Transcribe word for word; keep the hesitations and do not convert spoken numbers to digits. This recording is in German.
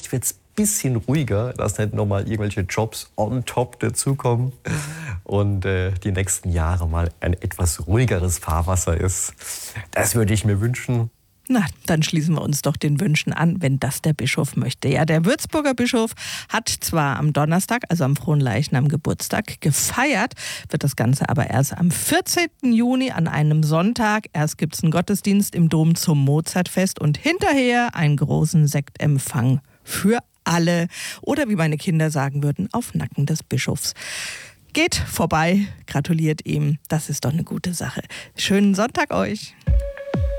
jetzt wird es ein bisschen ruhiger, dass nicht nochmal irgendwelche Jobs on top dazukommen und äh, die nächsten Jahre mal ein etwas ruhigeres Fahrwasser ist. Das würde ich mir wünschen. Na, dann schließen wir uns doch den Wünschen an, wenn das der Bischof möchte. Ja, der Würzburger Bischof hat zwar am Donnerstag, also am Fronleichnam Geburtstag, gefeiert, wird das Ganze aber erst am vierzehnten Juni an einem Sonntag. Erst gibt es einen Gottesdienst im Dom zum Mozartfest und hinterher einen großen Sektempfang für alle. Oder wie meine Kinder sagen würden, auf Nacken des Bischofs. Geht vorbei, gratuliert ihm, das ist doch eine gute Sache. Schönen Sonntag euch.